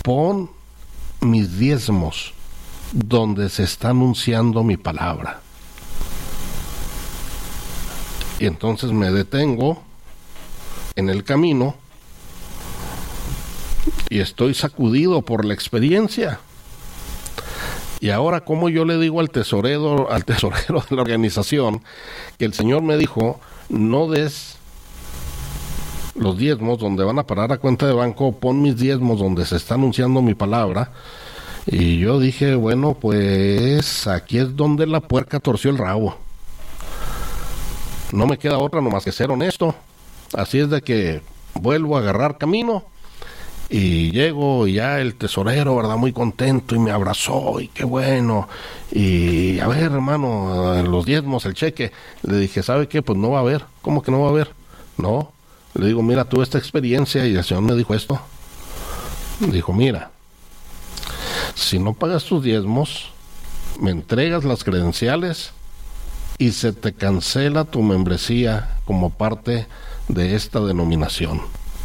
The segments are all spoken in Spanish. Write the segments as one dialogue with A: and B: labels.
A: pon mis diezmos donde se está anunciando mi palabra. Y entonces me detengo en el camino y estoy sacudido por la experiencia. Y ahora, ¿cómo yo le digo al tesorero de la organización que el Señor me dijo, no des los diezmos donde van a parar a cuenta de banco, pon mis diezmos donde se está anunciando mi palabra? Y yo dije, bueno, pues aquí es donde la puerca torció el rabo. No me queda otra nomás que ser honesto. Así es de que vuelvo a agarrar camino y llego y ya el tesorero, ¿verdad? Muy contento y me abrazó y qué bueno. Y a ver, hermano, los diezmos, el cheque. Le dije, ¿sabe qué? Pues no va a haber. ¿Cómo que no va a haber? No. Le digo, mira, tuve esta experiencia y el Señor me dijo esto. Dijo, mira, si no pagas tus diezmos, me entregas las credenciales y se te cancela tu membresía como parte de esta denominación.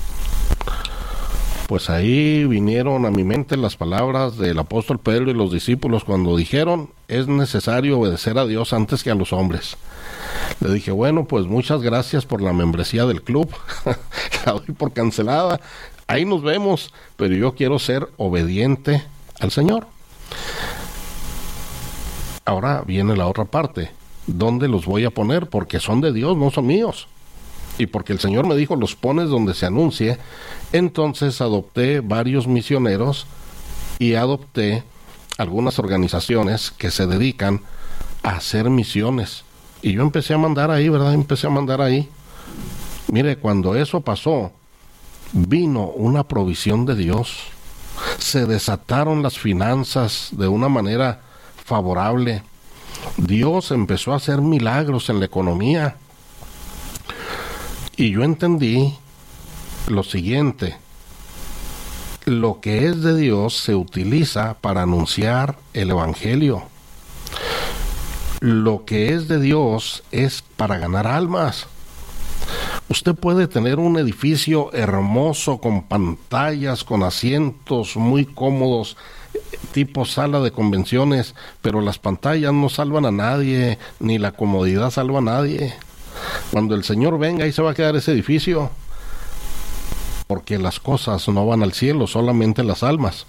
A: Pues ahí vinieron a mi mente las palabras del apóstol Pedro y los discípulos cuando dijeron, es necesario obedecer a Dios antes que a los hombres. Le dije, bueno, pues muchas gracias por la membresía del club, la doy por cancelada, ahí nos vemos, pero yo quiero ser obediente al Señor. Ahora viene la otra parte, ¿dónde los voy a poner? Porque son de Dios, no son míos. Y porque el Señor me dijo, los pones donde se anuncie. Entonces adopté varios misioneros y adopté algunas organizaciones que se dedican a hacer misiones. Y yo empecé a mandar ahí, ¿verdad? Mire, cuando eso pasó, vino una provisión de Dios. Se desataron las finanzas de una manera favorable. Dios empezó a hacer milagros en la economía. Y yo entendí lo siguiente: lo que es de Dios se utiliza para anunciar el Evangelio. Lo que es de Dios es para ganar almas. Usted puede tener un edificio hermoso con pantallas, con asientos muy cómodos, tipo sala de convenciones, pero las pantallas no salvan a nadie, ni la comodidad salva a nadie. Cuando el Señor venga, ahí se va a quedar ese edificio, porque las cosas no van al cielo, solamente las almas.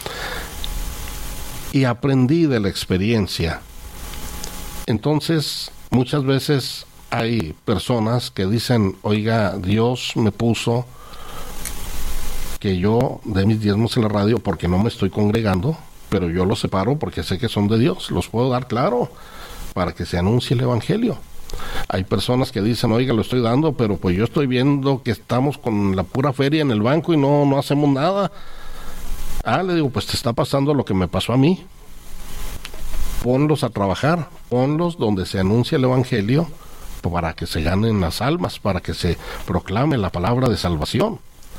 A: Y aprendí de la experiencia. Entonces, muchas veces hay personas que dicen, oiga, Dios me puso que yo dé mis diezmos en la radio porque no me estoy congregando, pero yo los separo porque sé que son de Dios, los puedo dar, claro, para que se anuncie el Evangelio. Hay personas que dicen, oiga, lo estoy dando, pero pues yo estoy viendo que estamos con la pura feria en el banco y no hacemos nada. Le digo, pues te está pasando lo que me pasó a mí. Ponlos a trabajar, ponlos donde se anuncia el Evangelio para que se ganen las almas, para que se proclame la palabra de salvación.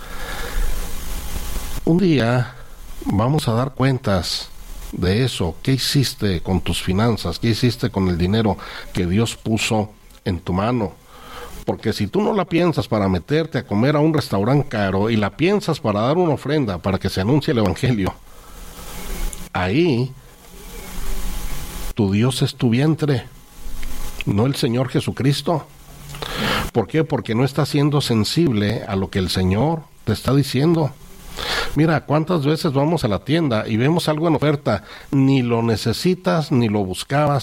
A: Un día vamos a dar cuentas de eso. ¿Qué hiciste con tus finanzas? ¿Qué hiciste con el dinero que Dios puso en tu mano? Porque si tú no la piensas para meterte a comer a un restaurante caro y la piensas para dar una ofrenda para que se anuncie el Evangelio, ahí tu Dios es tu vientre, no el Señor Jesucristo. ¿Por qué? Porque no estás siendo sensible a lo que el Señor te está diciendo. Mira, ¿cuántas veces vamos a la tienda y vemos algo en oferta? Ni lo necesitas, ni lo buscabas,